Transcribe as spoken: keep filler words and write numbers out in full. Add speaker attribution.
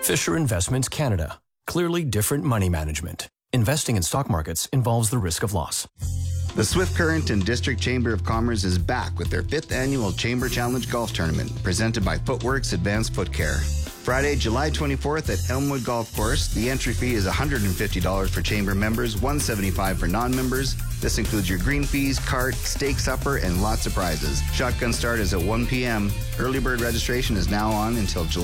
Speaker 1: Fisher Investments Canada. Clearly different money management. Investing in stock markets involves the risk of loss.
Speaker 2: The Swift Current and District Chamber of Commerce is back with their fifth annual Chamber Challenge Golf Tournament, presented by Footworks Advanced Foot Care. Friday, July twenty-fourth at Elmwood Golf Course. The entry fee is one hundred fifty dollars for Chamber members, one hundred seventy-five dollars for non-members. This includes your green fees, cart, steak supper, and lots of prizes. Shotgun start is at one p.m. Early bird registration is now on until July